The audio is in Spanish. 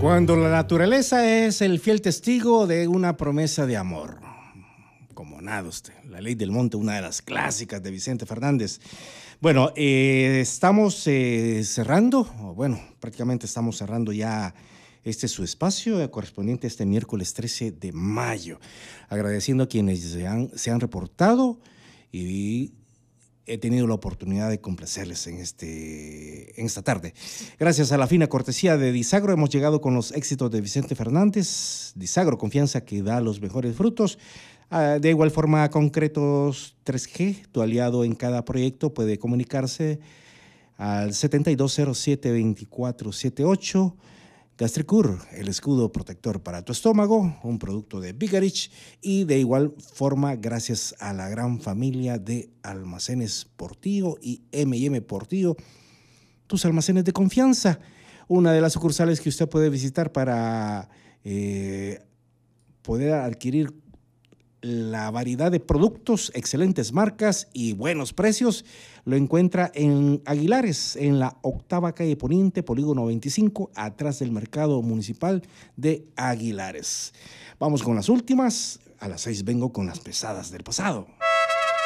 Cuando la naturaleza es el fiel testigo de una promesa de amor. Como nada usted. La ley del monte, una de las clásicas de Vicente Fernández. Bueno, estamos cerrando, bueno, prácticamente estamos cerrando ya su espacio correspondiente a este miércoles 13 de mayo. Agradeciendo a quienes se han reportado y he tenido la oportunidad de complacerles en esta tarde. Gracias a la fina cortesía de Disagro hemos llegado con los éxitos de Vicente Fernández. Disagro, confianza que da los mejores frutos. De igual forma, Concretos 3G, tu aliado en cada proyecto, puede comunicarse al 7207-2478. Gastricur, el escudo protector para tu estómago, un producto de Bigarich. Y de igual forma, gracias a la gran familia de Almacenes Portillo y M&M Portillo, tus almacenes de confianza. Una de las sucursales que usted puede visitar para poder adquirir la variedad de productos, excelentes marcas y buenos precios, lo encuentra en Aguilares, en la 8ª calle Poniente, Polígono 25, atrás del Mercado Municipal de Aguilares. Vamos con las últimas. A las 6 vengo con las pesadas del pasado.